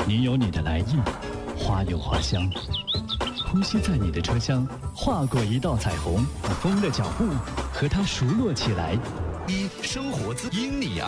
你有你的来意，花有花香。呼吸在你的车厢，划过一道彩虹，风的脚步和它熟络起来。 生活因你而